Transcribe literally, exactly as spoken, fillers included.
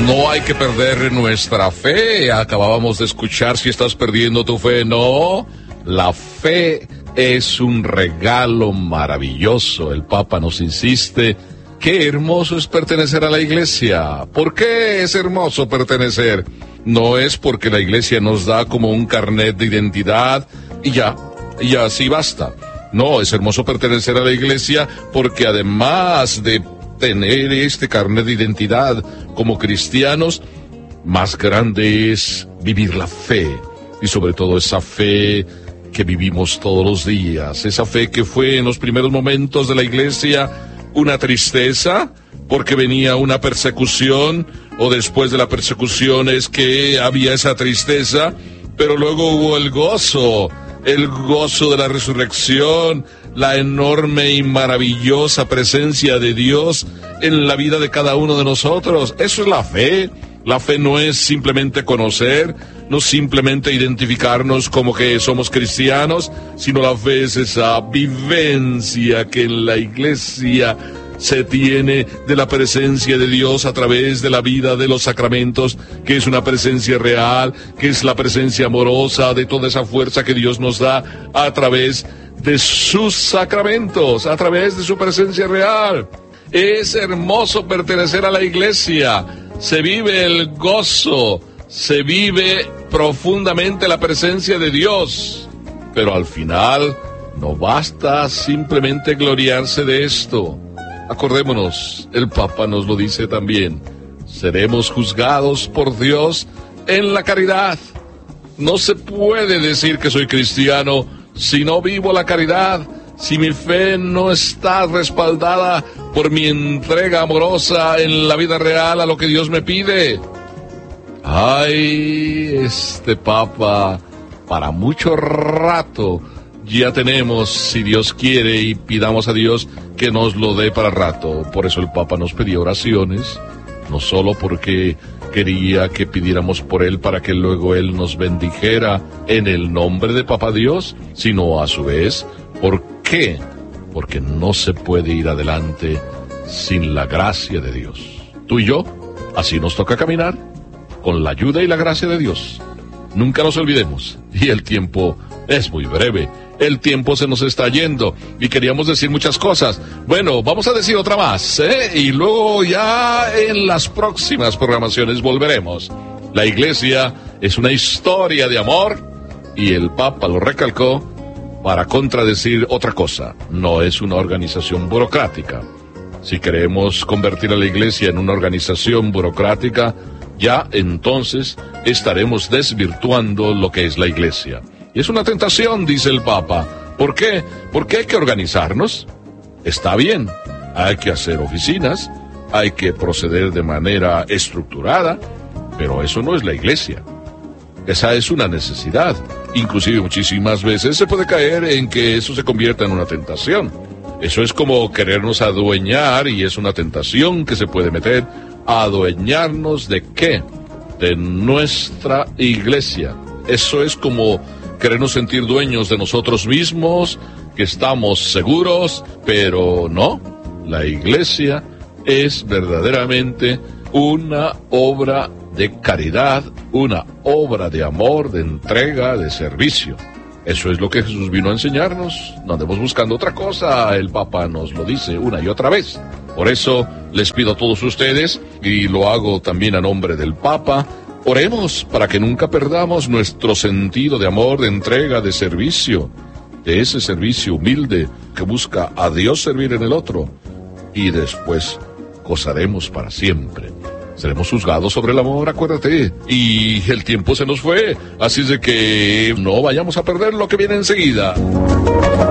No hay que perder nuestra fe. Acabábamos de escuchar si estás perdiendo tu fe. No, la fe es un regalo maravilloso. El Papa nos insiste. Qué hermoso es pertenecer a la iglesia. ¿Por qué es hermoso pertenecer? No es porque la iglesia nos da como un carnet de identidad y ya, y así basta. No, es hermoso pertenecer a la iglesia porque además de tener este carnet de identidad como cristianos, más grande es vivir la fe, y sobre todo esa fe que vivimos todos los días, esa fe que fue en los primeros momentos de la iglesia una tristeza, porque venía una persecución, o después de la persecución es que había esa tristeza, pero luego hubo el gozo, el gozo de la resurrección, la enorme y maravillosa presencia de Dios en la vida de cada uno de nosotros. Eso es la fe. La fe no es simplemente conocer, no simplemente identificarnos como que somos cristianos, sino la fe es esa vivencia que en la iglesia se tiene de la presencia de Dios a través de la vida de los sacramentos, que es una presencia real, que es la presencia amorosa de toda esa fuerza que Dios nos da a través de sus sacramentos, a través de su presencia real. Es hermoso pertenecer a la iglesia, se vive el gozo, se vive profundamente la presencia de Dios, pero al final no basta simplemente gloriarse de esto. Acordémonos, el Papa nos lo dice también, seremos juzgados por Dios en la caridad. No se puede decir que soy cristiano si no vivo la caridad, si mi fe no está respaldada por mi entrega amorosa en la vida real a lo que Dios me pide. Ay, este Papa, para mucho rato ya tenemos, si Dios quiere, y pidamos a Dios que nos lo dé para rato. Por eso el Papa nos pedía oraciones, no solo porque quería que pidiéramos por él para que luego él nos bendijera en el nombre de Papá Dios, sino a su vez, ¿por qué? Porque no se puede ir adelante sin la gracia de Dios. Tú y yo, así nos toca caminar, con la ayuda y la gracia de Dios. Nunca nos olvidemos, y el tiempo es muy breve. El tiempo se nos está yendo y queríamos decir muchas cosas. Bueno, vamos a decir otra más, ¿eh? Y luego ya en las próximas programaciones volveremos. La iglesia es una historia de amor y el Papa lo recalcó para contradecir otra cosa. No es una organización burocrática. Si queremos convertir a la iglesia en una organización burocrática, ya entonces estaremos desvirtuando lo que es la iglesia. Y es una tentación, dice el Papa. ¿Por qué? Porque hay que organizarnos. Está bien, hay que hacer oficinas, hay que proceder de manera estructurada, pero eso no es la iglesia. Esa es una necesidad. Inclusive muchísimas veces se puede caer en que eso se convierta en una tentación. Eso es como querernos adueñar, y es una tentación que se puede meter. ¿Adueñarnos de qué? De nuestra iglesia. Eso es como querernos sentir dueños de nosotros mismos, que estamos seguros, pero no. La iglesia es verdaderamente una obra de caridad, una obra de amor, de entrega, de servicio. Eso es lo que Jesús vino a enseñarnos. No andemos buscando otra cosa, el Papa nos lo dice una y otra vez. Por eso les pido a todos ustedes, y lo hago también a nombre del Papa, oremos para que nunca perdamos nuestro sentido de amor, de entrega, de servicio, de ese servicio humilde que busca a Dios servir en el otro, y después gozaremos para siempre. Seremos juzgados sobre el amor, acuérdate, y el tiempo se nos fue, así es de que no vayamos a perder lo que viene enseguida.